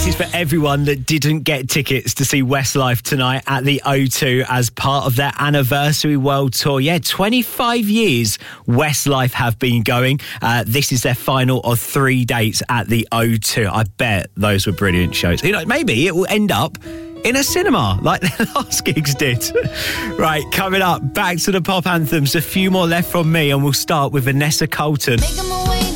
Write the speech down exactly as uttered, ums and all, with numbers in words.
This is for everyone that didn't get tickets to see Westlife tonight at the O two as part of their anniversary world tour. Yeah, twenty-five years Westlife have been going. Uh, this is their final of three dates at the O two. I bet those were brilliant shows. You know, maybe it will end up in a cinema like their last gigs did. Right, coming up, back to the pop anthems. A few more left from me, and we'll start with Vanessa Colton. Make 'em away.